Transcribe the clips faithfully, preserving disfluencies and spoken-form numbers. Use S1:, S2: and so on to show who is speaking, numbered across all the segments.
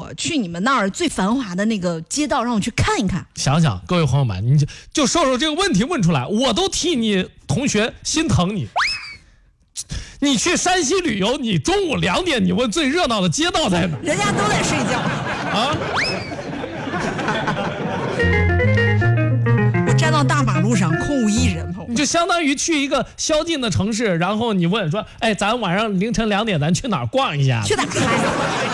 S1: 我去你们那儿最繁华的那个街道，让我去看一看。
S2: 想想，各位朋友们，你就就说说这个问题问出来，我都替你同学心疼你。你去山西旅游，你中午两点你问最热闹的街道在哪？
S1: 人家都在睡觉
S2: 啊！
S1: 我站到大马路上，空无一人。
S2: 你就相当于去一个宵禁的城市，然后你问说：“哎，咱晚上凌晨两点，咱去哪儿逛一下？”
S1: 去哪儿嗨？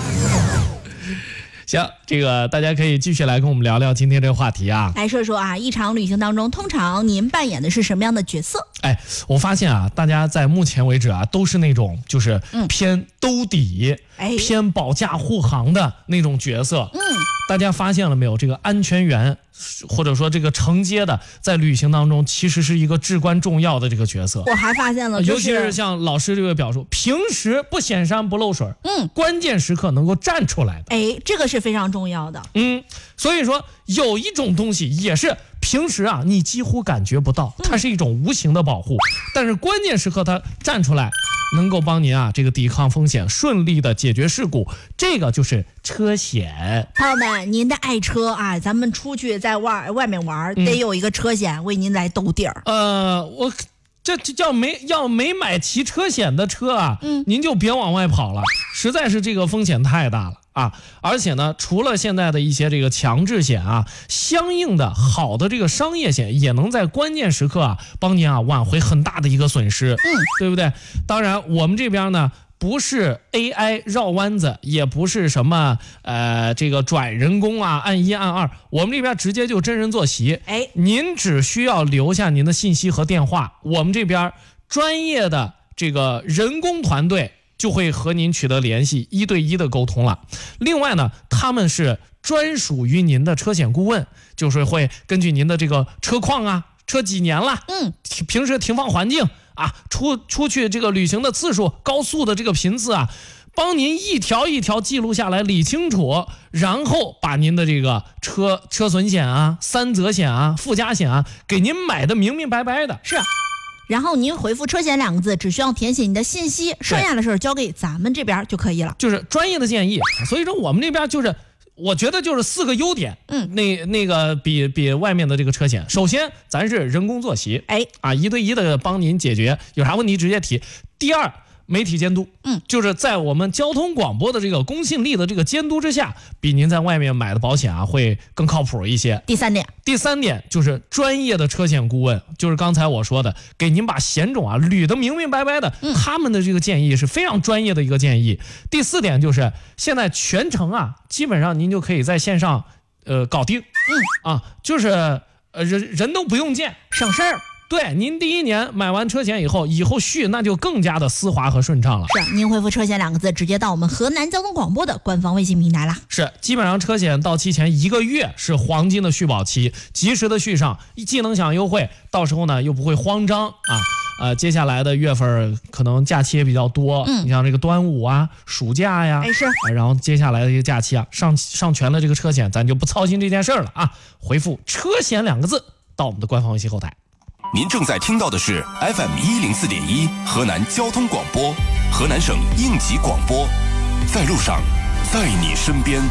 S2: 行，这个大家可以继续来跟我们聊聊今天这个话题啊。
S1: 来说说啊，一场旅行当中，通常您扮演的是什么样的角色？
S2: 哎，我发现啊，大家在目前为止啊，都是那种就是偏兜底、嗯、偏保驾护航的那种角色。嗯，大家发现了没有？这个安全员或者说这个承接的，在旅行当中其实是一个至关重要的这个角色。
S1: 我还发现了、就是，
S2: 尤其是像老师这个表述，平时不显山不漏水，嗯，关键时刻能够站出来的。
S1: 哎，这个是非常重要的。
S2: 嗯，所以说有一种东西也是平时啊你几乎感觉不到，它是一种无形的保护，但是关键时刻它站出来，能够帮您啊这个抵抗风险，顺利的解决事故，这个就是车险。
S1: 朋友们，您的爱车啊，咱们出去在外外面玩，得有一个车险为您来兜底儿。
S2: 呃，我这这叫没要没买齐车险的车啊，嗯，您就别往外跑了，实在是这个风险太大了啊！而且呢，除了现在的一些这个强制险啊，相应的好的这个商业险也能在关键时刻啊帮您啊挽回很大的一个损失，嗯，对不对？当然，我们这边呢，不是 A I 绕弯子，也不是什么呃这个转人工啊，按一按二，我们这边直接就真人坐席。哎，您只需要留下您的信息和电话，我们这边专业的这个人工团队就会和您取得联系，一对一的沟通了。另外呢，他们是专属于您的车险顾问，就是会根据您的这个车况啊，车几年了，嗯，平时停放环境啊，出出去这个旅行的次数，高速的这个频次啊，帮您一条一条记录下来，理清楚，然后把您的这个车车损险啊、三责险啊、附加险啊，给您买的明明白白的。
S1: 是。然后您回复车险两个字，只需要填写你的信息，剩下的事儿交给咱们这边就可以了。
S2: 就是专业的建议，所以说我们这边就是，我觉得就是四个优点。嗯，那那个比比外面的这个车险，首先咱是人工坐席，哎啊，一对一的帮您解决，有啥问题直接提。第二，媒体监督，嗯，就是在我们交通广播的这个公信力的这个监督之下，比您在外面买的保险啊会更靠谱一些。
S1: 第三点，
S2: 第三点就是专业的车险顾问，就是刚才我说的，给您把险种啊捋得明明白白的，嗯，他们的这个建议是非常专业的一个建议。第四点就是现在全程啊，基本上您就可以在线上呃搞定，嗯啊，就是呃人人都不用见，
S1: 省事儿。
S2: 对，您第一年买完车险以后，以后续那就更加的丝滑和顺畅了。
S1: 是，您回复车险两个字，直接到我们河南交通广播的官方微信平台啦。
S2: 是，基本上车险到期前一个月是黄金的续保期，及时的续上，既能享优惠，到时候呢又不会慌张啊。呃，接下来的月份可能假期也比较多，嗯，你像这个端午啊、暑假呀，
S1: 哎是、
S2: 啊，然后接下来的这个假期啊，上上全了这个车险，咱就不操心这件事了啊。回复车险两个字到我们的官方微信后台。
S3: 您正在听到的是 F M 一零四点一河南交通广播，河南省应急广播，在路上，在你身边。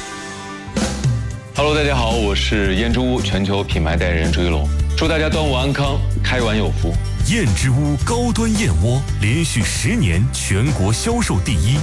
S4: Hello， 大家好，我是燕之屋全球品牌代言人朱一龙，祝大家端午安康，开碗有福。
S3: 燕之屋高端燕窝连续十年全国销售第一。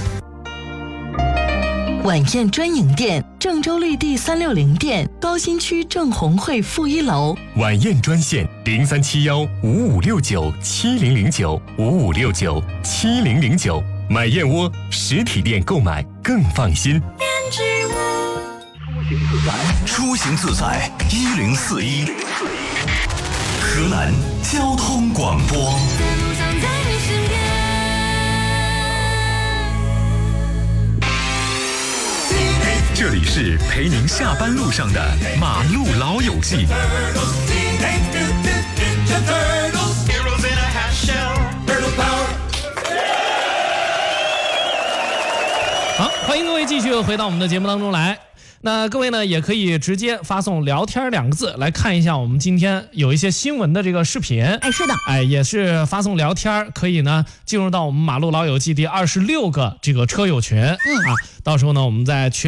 S5: 晚宴专营店，郑州绿地三六零店，高新区郑红汇负一楼。
S3: 晚宴专线零三七幺五五六九七零零九五五六九七零零九。买燕窝实体店购买更放心。
S5: 燕之屋，
S3: 出行自在一零四一，河南交通广播。这里是陪您下班路上的马路老友记。
S2: 好，欢迎各位继续回到我们的节目当中来。那各位呢，也可以直接发送聊天两个字来看一下我们今天有一些新闻的这个视频。
S1: 哎，是的，
S2: 哎，也是发送聊天，可以呢进入到我们马路老友记第二十六个这个车友群，嗯啊，到时候呢我们在群